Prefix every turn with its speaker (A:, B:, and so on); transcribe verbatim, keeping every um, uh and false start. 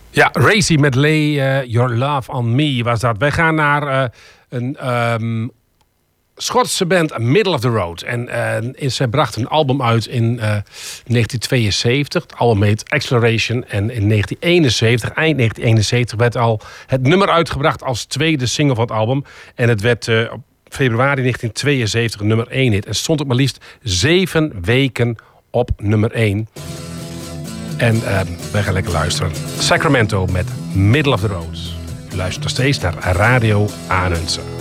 A: Ja, Racy met Lay uh, Your Love on Me was dat. Wij gaan naar uh, een um, Schotse band, Middle of the Road. En uh, ze bracht een album uit in uh, negentien tweeënzeventig. Het album heet Exploration. En in negentien eenenzeventig, eind negentien eenenzeventig, werd al het nummer uitgebracht als tweede single van het album. En het werd uh, op februari negentien tweeënzeventig nummer één hit. En stond ook maar liefst zeven weken op nummer één. En uh, wij gaan lekker luisteren. Sacramento met Middle of the Road. U luistert nog steeds naar Radio Arnhem.